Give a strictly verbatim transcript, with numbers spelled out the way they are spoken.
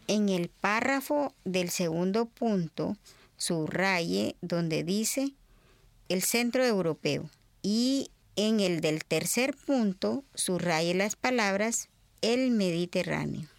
En el párrafo del segundo punto, subraye donde dice el centro europeo. Y en el del tercer punto, subraye las palabras el Mediterráneo.